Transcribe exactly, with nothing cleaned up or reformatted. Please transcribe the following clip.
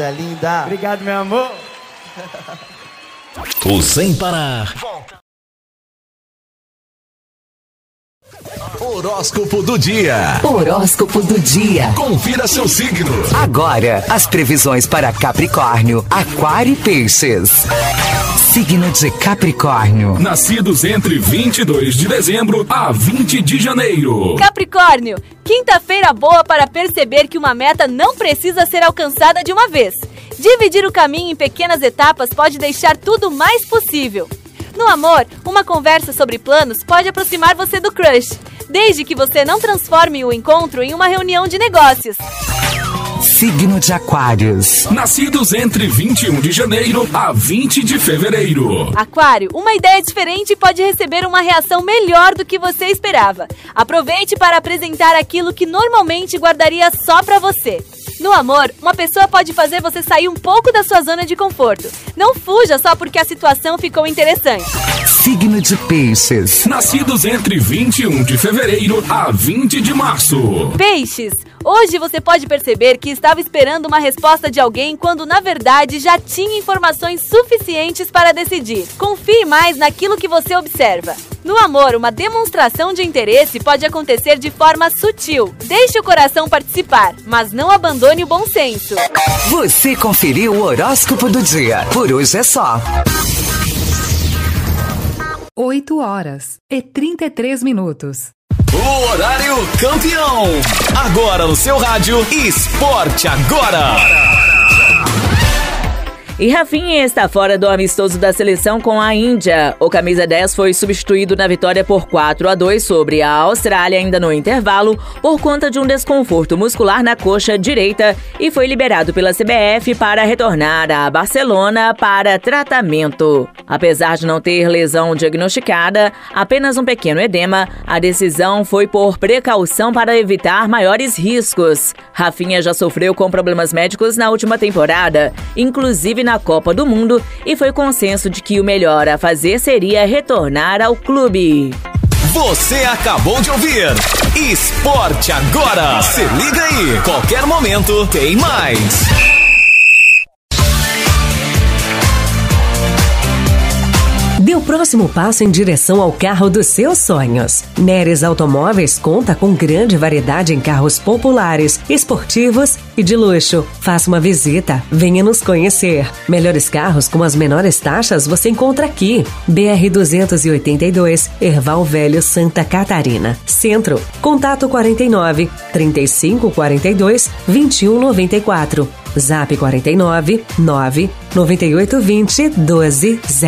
Obrigada, linda. Obrigado, meu amor. O Sem Parar. Horóscopo do dia. Horóscopo do dia. Confira seu signo. Agora, as previsões para Capricórnio, Aquário e Peixes. Signo de Capricórnio. Nascidos entre vinte e dois de dezembro a vinte de janeiro. Capricórnio, quinta-feira boa para perceber que uma meta não precisa ser alcançada de uma vez. Dividir o caminho em pequenas etapas pode deixar tudo mais possível. No amor, uma conversa sobre planos pode aproximar você do crush, desde que você não transforme o encontro em uma reunião de negócios. Signo de Aquários. Nascidos entre vinte e um de janeiro a vinte de fevereiro. Aquário, uma ideia diferente pode receber uma reação melhor do que você esperava. Aproveite para apresentar aquilo que normalmente guardaria só pra você. No amor, uma pessoa pode fazer você sair um pouco da sua zona de conforto. Não fuja só porque a situação ficou interessante. Signo de Peixes. Nascidos entre vinte e um de fevereiro a vinte de março. Peixes, hoje você pode perceber que estava esperando uma resposta de alguém quando na verdade já tinha informações suficientes para decidir. Confie mais naquilo que você observa. No amor, uma demonstração de interesse pode acontecer de forma sutil. Deixe o coração participar, mas não abandone o bom senso. Você conferiu o horóscopo do dia. Por hoje é só. oito horas e trinta e três minutos. O horário campeão. Agora no seu rádio, Esporte Agora. E Rafinha está fora do amistoso da seleção com a Índia. O camisa dez foi substituído na vitória por quatro a dois sobre a Austrália ainda no intervalo por conta de um desconforto muscular na coxa direita e foi liberado pela C B F para retornar a Barcelona para tratamento. Apesar de não ter lesão diagnosticada, apenas um pequeno edema, a decisão foi por precaução para evitar maiores riscos. Rafinha já sofreu com problemas médicos na última temporada, inclusive na Copa do Mundo, e foi consenso de que o melhor a fazer seria retornar ao clube. Você acabou de ouvir Esporte Agora. Se liga aí, qualquer momento tem mais. Dê o próximo passo em direção ao carro dos seus sonhos. Neres Automóveis conta com grande variedade em carros populares, esportivos e de luxo. Faça uma visita, venha nos conhecer. Melhores carros com as menores taxas você encontra aqui. B R duzentos e oitenta e dois, Erval Velho, Santa Catarina. Centro, contato quarenta e nove, trinta e cinco quarenta e dois, vinte e um noventa e quatro. Zap quarenta e nove, nove, noventa e oito vinte, doze, zero.